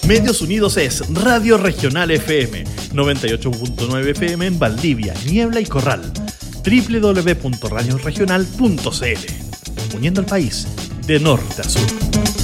Medios Unidos es Radio Regional FM, 98.9 FM en Valdivia, Niebla y Corral. www.radioregional.cl, uniendo al país de norte a sur.